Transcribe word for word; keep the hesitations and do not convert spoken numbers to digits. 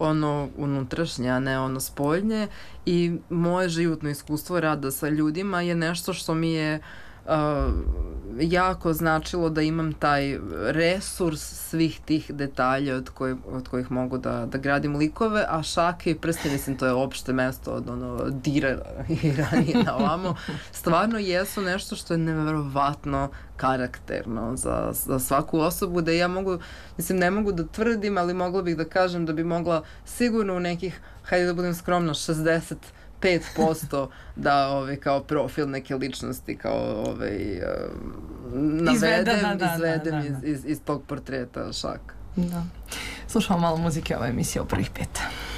ono unutrašnje, a ne ono spoljnje, i moje životno iskustvo rada sa ljudima je nešto što mi je uh, jako značilo da imam taj resurs svih tih detalja od, koj, od kojih mogu da, da gradim likove, a šake i prsti, mislim, to je opšte mesto od ono dire i ranije na ovamo, stvarno jesu nešto što je neverovatno karakterno za, za svaku osobu, da ja mogu, mislim, ne mogu da tvrdim, ali mogla bih da kažem da bi mogla sigurno u nekih, hajde da budem skromna, šezdeset pet posto da ovaj, kao profil neke ličnosti kao ovaj, navedem, Izveda, da, da, izvedem da, da, da. Iz, iz, iz tog portreta Šaka. Da. Slušamo malo muzike, ova emisija u prvih pet.